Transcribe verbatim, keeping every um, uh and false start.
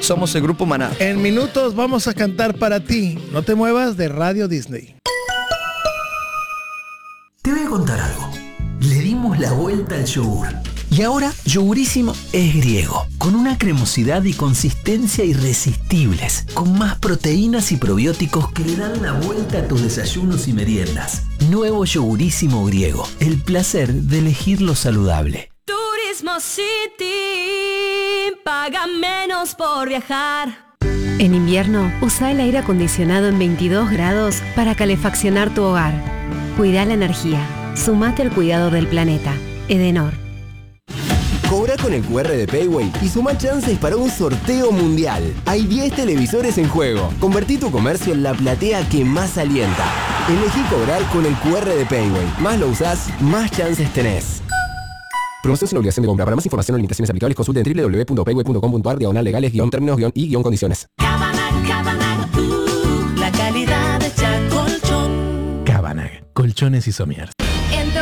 Somos el Grupo Maná. En minutos vamos a cantar para ti. No te muevas de Radio Disney. Te voy a contar algo. Le dimos la vuelta al yogur. Y ahora, Yogurísimo es griego, con una cremosidad y consistencia irresistibles, con más proteínas y probióticos que le dan la vuelta a tus desayunos y meriendas. Nuevo Yogurísimo griego, el placer de elegir lo saludable. Turismo City, paga menos por viajar. En invierno, usa el aire acondicionado en veintidós grados para calefaccionar tu hogar. Cuida la energía. Sumate al cuidado del planeta. Edenor. Cobra con el cu erre de Payway y suma chances para un sorteo mundial. Hay diez televisores en juego. Convertí tu comercio en la platea que más alienta. Elegí cobrar con el cu erre de Payway. Más lo usás, más chances tenés. Promoción sin obligación de compra. Para más información o limitaciones aplicables, consulte en doble u doble u doble u punto payway punto com punto a r diagonal legales guión términos guión y guión condiciones. Cabanag, Cabanag, uh, la calidad hecha colchón. Cabanag, colchones y sommiers.